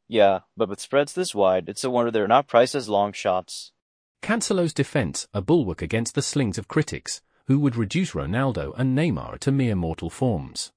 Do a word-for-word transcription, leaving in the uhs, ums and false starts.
Yeah, but with spreads this wide, it's a wonder they're not priced as long shots. Cancelo's defense, a bulwark against the slings of critics, who would reduce Ronaldo and Neymar to mere mortal forms.